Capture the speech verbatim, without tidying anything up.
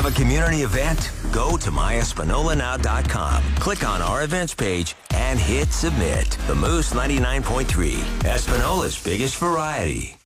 Have a community event? Go to my espanola now dot com. Click on our events page and hit submit. The Moose ninety-nine point three, Espanola's biggest variety.